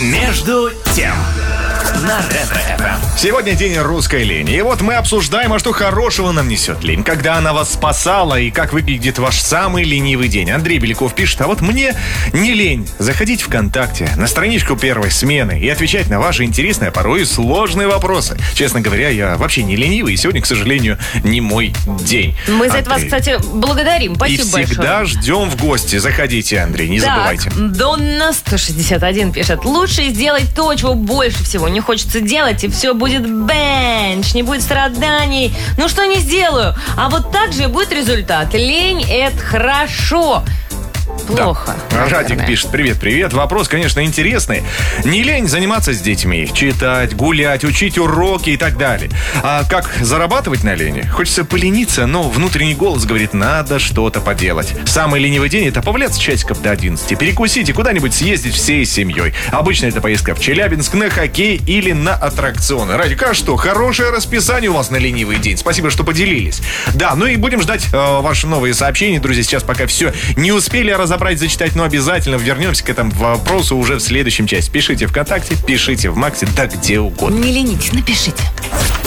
Между тем на Ретро-ФМ. Сегодня день русской лени. И вот мы обсуждаем, а что хорошего нам несет лень. Когда она вас спасала и как выглядит ваш самый ленивый день. Андрей Беляков пишет, а вот мне не лень заходить ВКонтакте на страничку Первой смены и отвечать на ваши интересные, а порой и сложные вопросы. Честно говоря, я вообще не ленивый, и сегодня, к сожалению, не мой день. Мы за это вас, кстати, благодарим. Спасибо большое. И всегда ждем в гости. Заходите, Андрей, не забывайте. Донна 161 пишет. Лучше сделать то, чего больше всего не хочется делать, и все будет бенч, не будет страданий. Ну что не сделаю? А вот так же будет результат. Лень — это хорошо. Плохо. Да. Радик пишет, привет. Вопрос, конечно, интересный. Не лень заниматься с детьми, читать, гулять, учить уроки и так далее. А как зарабатывать на лени? Хочется полениться, но внутренний голос говорит, надо что-то поделать. Самый ленивый день — это поваляться часиков до 11, перекусить и куда-нибудь съездить всей семьей. Обычно это поездка в Челябинск на хоккей или на аттракционы. Радик, а что, хорошее расписание у вас на ленивый день. Спасибо, что поделились. Да, ну и будем ждать ваши новые сообщения, друзья. Сейчас пока все не успели разобрать, зачитать, но обязательно вернемся к этому вопросу уже в следующем части. Пишите ВКонтакте, пишите в Максе, да где угодно. Не ленитесь, напишите.